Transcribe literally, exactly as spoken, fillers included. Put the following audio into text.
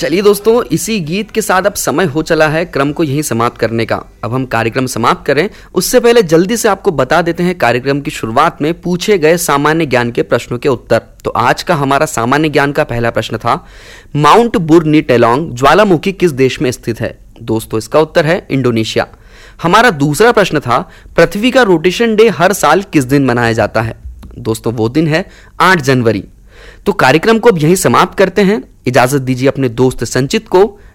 चलिए दोस्तों, इसी गीत के साथ अब समय हो चला है क्रम को यहीं समाप्त करने का। अब हम कार्यक्रम समाप्त करें उससे पहले जल्दी से आपको बता देते हैं कार्यक्रम की शुरुआत में पूछे गए सामान्य ज्ञान के प्रश्नों के उत्तर। तो आज का हमारा सामान्य ज्ञान का पहला प्रश्न था, माउंट बुर्नी टेलोंग ज्वालामुखी किस देश में स्थित है? दोस्तों इसका उत्तर है इंडोनेशिया। हमारा दूसरा प्रश्न था, पृथ्वी का रोटेशन डे हर साल किस दिन मनाया जाता है? दोस्तों वो दिन है आठ जनवरी। तो कार्यक्रम को अब यहीं समाप्त करते हैं। इजाजत दीजिए अपने दोस्त संचित को।